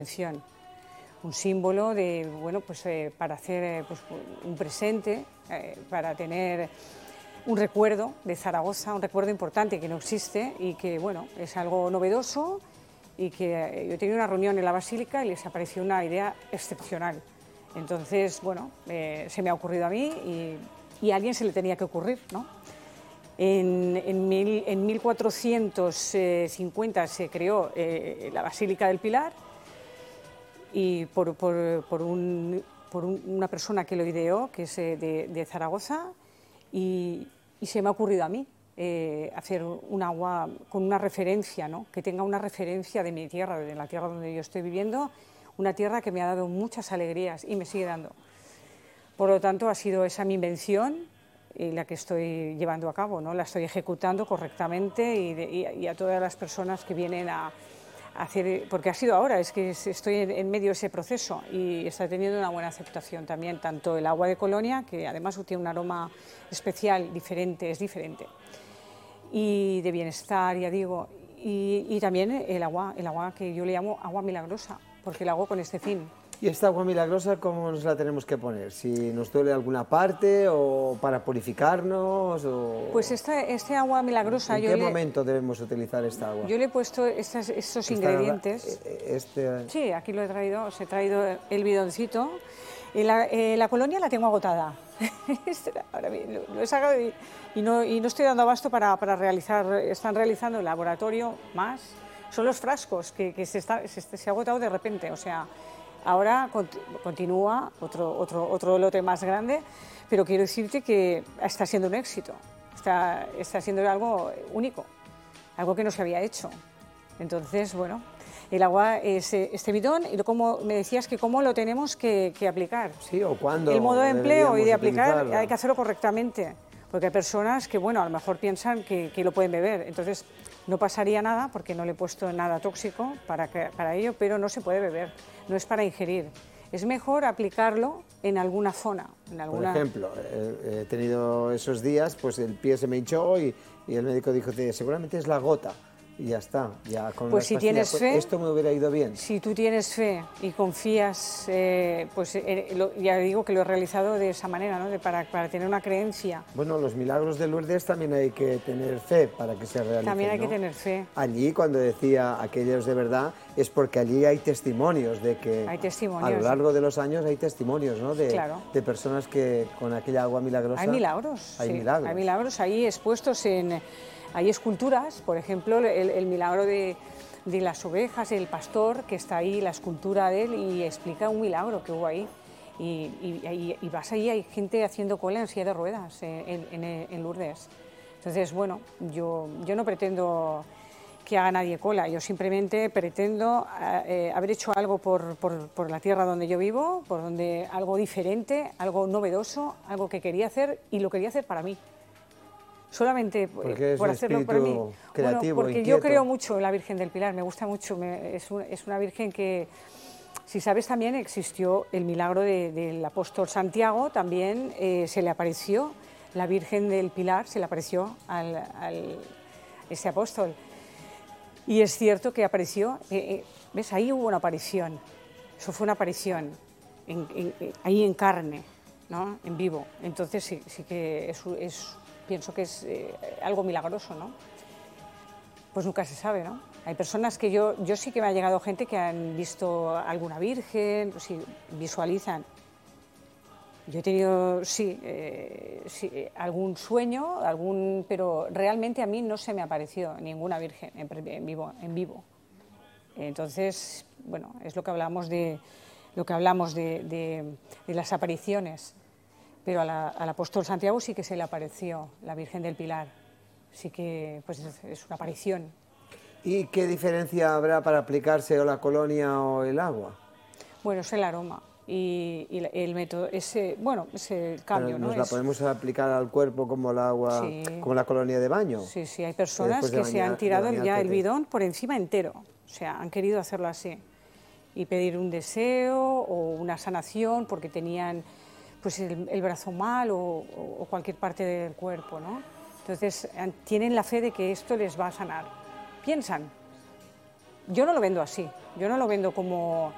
intención, un símbolo de, bueno, pues, para hacer pues, un presente, para tener un recuerdo de Zaragoza, un recuerdo importante que no existe y que, bueno, es algo novedoso y que yo tenía una reunión en la Basílica y les apareció una idea excepcional. Entonces, bueno, se me ha ocurrido a mí y a alguien se le tenía que ocurrir, ¿no? En 1450 se creó la Basílica del Pilar y por una persona que lo ideó, que es de Zaragoza, y se me ha ocurrido a mí hacer un agua con una referencia, ¿no? Que tenga una referencia de mi tierra, de la tierra donde yo estoy viviendo, una tierra que me ha dado muchas alegrías y me sigue dando. Por lo tanto, ha sido esa mi invención y la que estoy llevando a cabo, ¿no? La estoy ejecutando correctamente y a todas las personas que vienen a hacer, porque ha sido ahora, es que estoy en medio de ese proceso y está teniendo una buena aceptación también, tanto el agua de Colonia, que además tiene un aroma especial, diferente, es diferente, y de bienestar, ya digo, y también el agua que yo le llamo agua milagrosa, porque la hago con este fin. ¿Y esta agua milagrosa cómo nos la tenemos que poner? ¿Si nos duele alguna parte o para purificarnos? O... Pues este agua milagrosa... ¿En qué momento debemos utilizar esta agua? Yo le he puesto estos ingredientes. Sí, aquí lo he traído, os he traído el bidoncito. La Colonia la tengo agotada. Ahora lo he sacado y no estoy dando abasto para realizar. Están realizando el laboratorio más. Son los frascos que se ha agotado de repente, o sea... Ahora continúa otro lote más grande, pero quiero decirte que está siendo un éxito, está siendo algo único, algo que no se había hecho. Entonces, bueno, el agua es este bidón y como me decías que cómo lo tenemos que aplicar. Sí, o cuándo. El modo de empleo y de aplicar hay que hacerlo correctamente, porque hay personas que, bueno, a lo mejor piensan que lo pueden beber, entonces no pasaría nada porque no le he puesto nada tóxico para ello, pero no se puede beber, no es para ingerir. Es mejor aplicarlo en alguna zona. Por ejemplo, he tenido esos días, pues el pie se me hinchó y el médico dijo, seguramente es la gota. Y ya está, ya con pues si tienes fe, esto me hubiera ido bien. Si tú tienes fe y confías, pues ya digo que lo he realizado de esa manera, ¿no? Para tener una creencia. Bueno, los milagros de Lourdes también hay que tener fe para que se realicen. También hay que tener fe. Allí, cuando decía aquellos de verdad, es porque allí hay testimonios de que hay testimonios, a lo largo de los años hay testimonios, ¿no? Claro. De personas que con aquella agua milagrosa... Hay milagros, hay sí, milagros. Hay milagros ahí expuestos Hay esculturas, por ejemplo, el milagro de las ovejas, el pastor, que está ahí, la escultura de él, y explica un milagro que hubo ahí. Y vas ahí, hay gente haciendo cola en silla de ruedas en Lourdes. Entonces, bueno, yo no pretendo que haga nadie cola, yo simplemente pretendo haber hecho algo por la tierra donde yo vivo, algo diferente, algo novedoso, algo que quería hacer y lo quería hacer para mí. Solamente por hacerlo para mí. Creativo, porque inquieto. Yo creo mucho en la Virgen del Pilar, me gusta mucho, es una Virgen que, si sabes, también existió el milagro del apóstol Santiago, también se le apareció, la Virgen del Pilar se le apareció a ese apóstol. Y es cierto que apareció, ¿ves? Ahí hubo una aparición, eso fue una aparición, ahí en carne, ¿no? En vivo. Entonces sí que pienso que es algo milagroso, ¿no? Pues nunca se sabe, ¿no? Hay personas que yo sí que me ha llegado gente que han visto alguna virgen, pues sí, visualizan. Yo he tenido, sí, algún sueño, pero realmente a mí no se me apareció ninguna virgen en vivo. Entonces, bueno, es lo que hablamos de las apariciones. Pero al apóstol Santiago sí que se le apareció la Virgen del Pilar, sí que pues es una aparición. ¿Y qué diferencia habrá para aplicarse o la colonia o el agua? Bueno, es el aroma y el método, es el cambio. Pero ¿nos la podemos aplicar al cuerpo como el agua, sí, como la colonia de baño? Sí, sí, hay personas que se han tirado ya el bidón por encima entero, o sea, han querido hacerlo así y pedir un deseo o una sanación porque tenían pues el brazo mal o cualquier parte del cuerpo, ¿no? Entonces tienen la fe de que esto les va a sanar. Piensan. Yo no lo vendo así, yo no lo vendo como